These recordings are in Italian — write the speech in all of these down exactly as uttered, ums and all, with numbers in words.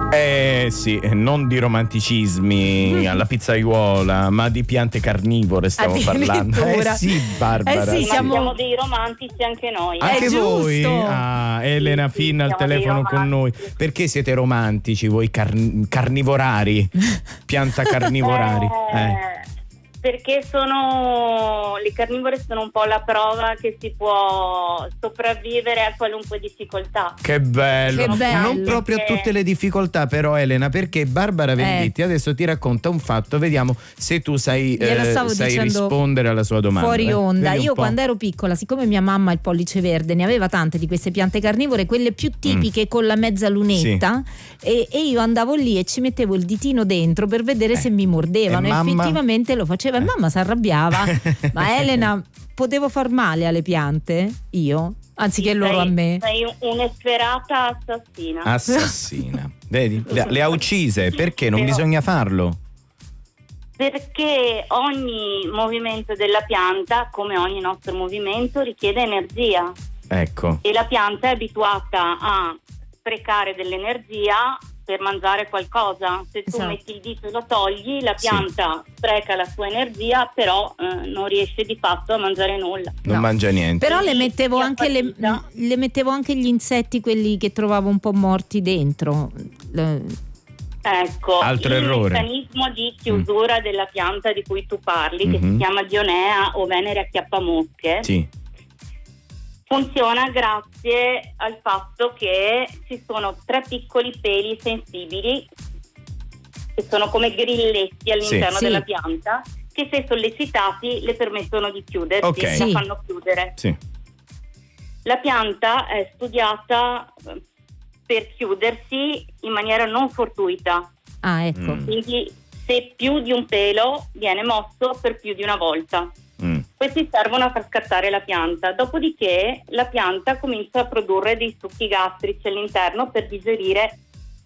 Eh sì, non di romanticismi alla pizzaiuola, ma di piante carnivore stiamo parlando. Eh sì, Barbara. Eh sì, siamo... siamo dei romantici anche noi. Anche È voi? giusto. Ah, Elena Sì, sì, Finna al siamo dei telefono con noi. romantici. Perché siete romantici voi car- carnivorari? Pianta carnivorari. Eh, Eh. Perché sono le carnivore sono un po' la prova che si può sopravvivere a qualunque difficoltà. Che bello. Che bello. Non proprio a tutte le difficoltà però, Elena, perché Barbara Venditti adesso ti racconta un fatto, vediamo se tu sai, Glielo eh, stavo sai dicendo rispondere alla sua domanda. fuori eh. onda. Vedi un Io po'. quando ero piccola, siccome mia mamma il pollice verde ne aveva tante di queste piante carnivore, quelle più tipiche con la mezza lunetta, e, e io andavo lì e ci mettevo il ditino dentro per vedere Eh. se mi mordevano, E e mamma? effettivamente lo faceva e mamma si arrabbiava. Ma Elena, potevo far male alle piante? Io? Anziché Sei- loro a me? Sei un'efferata assassina. Assassina. Vedi? Le, le ha uccise. Perché? Non Però- bisogna farlo. Perché ogni movimento della pianta, come ogni nostro movimento, richiede energia. Ecco. E la pianta è abituata a sprecare dell'energia per mangiare qualcosa. Se tu Esatto. metti il dito e lo togli, la Sì. pianta spreca la sua energia, però eh, non riesce di fatto a mangiare nulla. Non No. mangia niente. Però le Sì, mettevo sì, anche le, fatica. le mettevo anche gli insetti, quelli che trovavo un po' morti dentro. Le- Ecco, Altro il errore. meccanismo di chiusura della pianta di cui tu parli, che Mhm. si chiama Dionea o Venere acchiappamosche, Sì. funziona grazie al fatto che ci sono tre piccoli peli sensibili che sono come grilletti all'interno Sì. della Sì. pianta, che se sollecitati le permettono di chiudersi, Ok. la Sì. fanno chiudere. Sì. La pianta è studiata eh, per chiudersi in maniera non fortuita, Ah, ecco. Mm. quindi se più di un pelo viene mosso per più di una volta. Mm. Questi servono a far scattare la pianta, dopodiché la pianta comincia a produrre dei succhi gastrici all'interno per digerire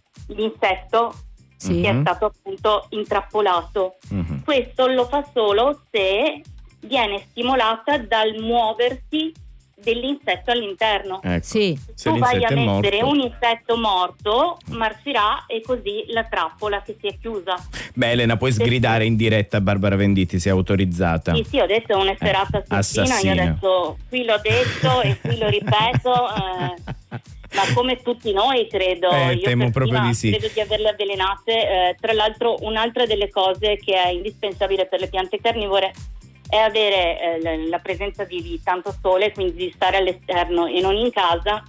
l'insetto Sì. che è Mhm. stato appunto intrappolato. Mhm. Questo lo fa solo se viene stimolata dal muoversi dell'insetto all'interno. Ecco. Sì. Se Tu vai a l'insetto è mettere morto. un insetto morto, marcirà e così la trappola che si è chiusa. Beh, Elena, puoi sgridare in diretta a Barbara Venditti, se è autorizzata. Sì, sì, ho detto è un'efferata Eh, assassina, assassina. io ho detto qui l'ho detto e qui lo ripeto, eh, ma come tutti noi credo, Eh, io temo per proprio prima di sì. credo di averle avvelenate. Eh, tra l'altro un'altra delle cose che è indispensabile per le piante carnivore è avere eh, la, la presenza di, di tanto sole, quindi di stare all'esterno e non in casa,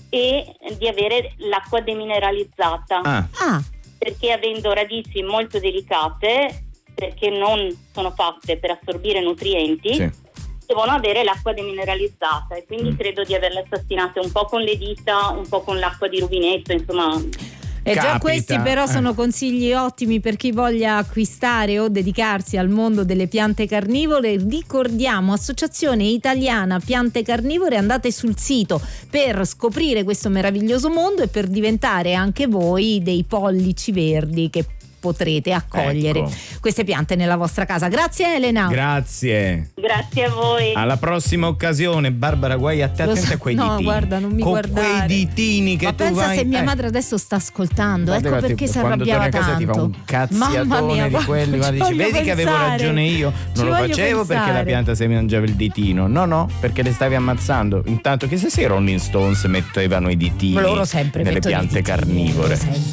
e di avere l'acqua demineralizzata. Ah, Ah, Perché avendo radici molto delicate, perché non sono fatte per assorbire nutrienti, sì. devono avere l'acqua demineralizzata, e quindi Mm. credo di averle assassinate un po' con le dita, un po' con l'acqua di rubinetto, insomma. e già Capita. questi però Eh. sono consigli ottimi per chi voglia acquistare o dedicarsi al mondo delle piante carnivore. Ricordiamo, Associazione Italiana Piante Carnivore, andate sul sito per scoprire questo meraviglioso mondo e per diventare anche voi dei pollici verdi che potrete accogliere Ecco. queste piante nella vostra casa. Grazie Elena. Grazie. Grazie a voi. Alla prossima occasione, Barbara, guai a te, Lo attenta so- a quei no, ditini. guarda, non mi Con guardare. quei ditini che Ma tu pensa vai. se mia eh. madre adesso sta ascoltando, Guarda, ecco guarda, perché si quando arrabbiava torni a casa ti fa tanto. un cazziatone Mamma mia, di guarda, quelli, guarda, ci dici, voglio vedi che avevo pensare. ragione io, Ci non lo voglio facevo perché la pensare. pianta si mangiava il ditino. No, no, perché le stavi ammazzando. Intanto chissà se i Rolling Stones mettevano i ditini Loro sempre nelle mettono i piante ditini, carnivore. sempre.